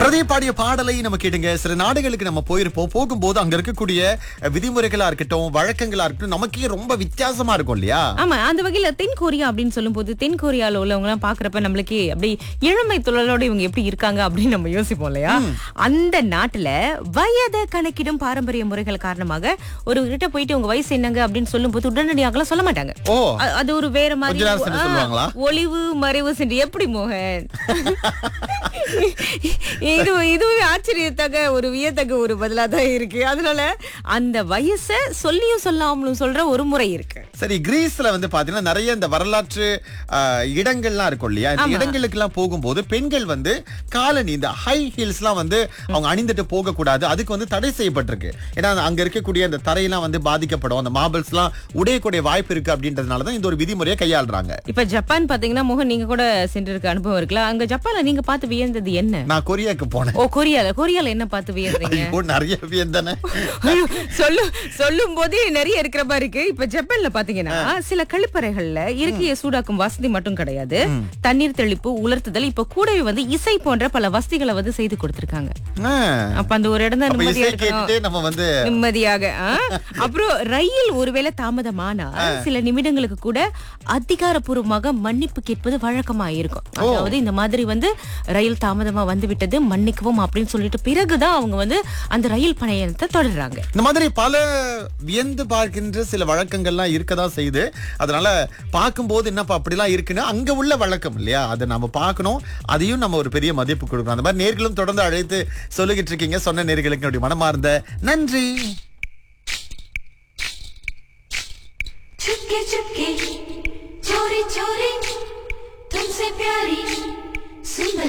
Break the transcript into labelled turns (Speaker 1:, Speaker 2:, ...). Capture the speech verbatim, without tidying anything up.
Speaker 1: பிரதீப் பாடிய பாடலை நம்ம கேட்டுங்க. சில நாடுகளுக்கு நம்ம போயிருப்போம். போகும்போது அங்க இருக்கக்கூடிய விதிமுறைகளா இருக்கட்டும், வழக்கங்களா இருக்கட்டும், நமக்கே ரொம்ப வித்தியாசமா இருக்கும் இல்லையா?
Speaker 2: ஆமா, அந்த வகையில தென் கொரியா அப்படின்னு சொல்லும்போது தென் கொரியால உள்ளவங்க எல்லாம் பாக்குறப்ப நம்மளுக்கு அப்படி இளமை தொழிலோட இவங்க எப்படி இருக்காங்க அப்படின்னு நம்ம யோசிப்போம் இல்லையா? அந்த நாட்டுல வயதை கணக்கிடும் பாரம்பரிய முறைகள் காரணமாக ஒரு கிட்ட போயிட்டு உங்க வயசு என்னங்க அப்படின்னு சொல்லும் போது உடனடியாக சொல்ல மாட்டாங்க.
Speaker 1: ஓ,
Speaker 2: அ- அது ஒரு வேற மாதிரி
Speaker 1: கொஞ்ச நேரம் சென்று சொல்லுவாங்களா?
Speaker 2: ஆ, ஒளிவு மறைவு சென்று எப்படி மோகன் இது இதுவே ஆச்சரியத்தக்க ஒரு வியத்தக்க ஒரு பதிலா தான் இருக்கு. அதனால அந்த வயசை சொல்லியும் சொல்லாமலும் சொல்ற ஒரு முறை இருக்கு.
Speaker 1: சரி, கிரீஸ்ல வந்து பாத்தீங்கன்னா நிறைய இந்த வரலாற்று ஆஹ், இடங்கள்லாம் இருக்கும் இல்லையா? இந்த
Speaker 2: ஆமா.
Speaker 1: இடங்களுக்கு எல்லாம் போகும்போது பெண்கள் வந்து காலனி, இந்த ஹை ஹீல்ஸ் எல்லாம் வந்து அவங்க அணிந்துட்டு போக கூடாது. அதுக்கு வந்து தடை செய்யப்பட்டிருக்கு. ஏன்னா அங்க இருக்கக்கூடிய அந்த தரையெல்லாம் வந்து பாதிக்கப்படும், அந்த மார்பிள்ஸ் எல்லாம் உடையக்கூடிய வாய்ப்பு இருக்கு அப்படின்றதுனாலதான் இந்த ஒரு விதிமுறையை கையாளுறாங்க.
Speaker 2: இப்ப ஜப்பான் பாத்தீங்கன்னா மோகன் நீங்க கூட சென்றிருக்க அனுபவம் இருக்குல்ல, அங்க ஜப்பான்ல நீங்க பார்த்து வியந்தது என்ன?
Speaker 1: நான் கொரியாக்கு போனேன்.
Speaker 2: ஓ, கொரியால கொரியால என்ன பார்த்து வியந்தீங்க?
Speaker 1: ஐயோ, நிறைய வியந்தன.
Speaker 2: ஐயோ, சொல்லு சொல்லும் போதே நிறைய இருக்கிற மாதிரி இருக்கு. இப்ப ஜப்பான்ல பாத்தீங்கன்னா சில கழிப்பறைகள்ல இருக்கையை சூடாக்கும் வசதி மட்டும் கிடையாது, தண்ணீர் தெளிப்பு, உலர்த்துதல், இப்ப கூடவே வந்து இசை போன்ற பல வசதிகளை வந்து செய்து கொடுத்திருக்காங்க. அப்ப அந்த ஒரு இடம் தான்
Speaker 1: அப்ப
Speaker 2: நிம்மதியா
Speaker 1: இசை
Speaker 2: இருக்கணும்.
Speaker 1: கேட்டுட்டே நம்ம வந்து
Speaker 2: நிம்மதியாக ஆ? அப்புறம் ரயில் ஒருவேளை தாமதமானா சில நிமிடங்களுக்கு கூட அதிகாரப்பூர்வமாக மன்னிப்பு கேட்பது வழக்கமா இருக்கும். அதாவது இந்த மாதிரி வந்து ரயில் தாமதமா வந்து விட்டது, மன்னிக்கவும் அப்படின்னு சொல்லிட்டு பிறகுதான் அவங்க வந்து அந்த ரயில் பயணத்தை தொடர்றாங்க.
Speaker 1: இந்த மாதிரி பல வியந்து பார்க்கின்ற சில வழக்கங்கள்லாம் இருக்கதான் செய்யுது. அதனால பார்க்கும்போது என்னப்பா அப்படிலாம் இருக்குன்னு அங்க உள்ள வழக்கம் இல்லையா, அதை நம்ம பார்க்கணும். அதையும் நம்ம ஒரு பெரிய மதிப்பு கொடுக்கணும். அந்த மாதிரி நேர்களும் தொடர்ந்து அழைத்து சொல்லிக்கிட்டு இருக்கீங்க. சொன்ன நேர்களுக்கு என்னுடைய மனமார்ந்த நன்றி.
Speaker 3: चुपके चुपके चोरी चोरी तुमसे प्यारी सुंदर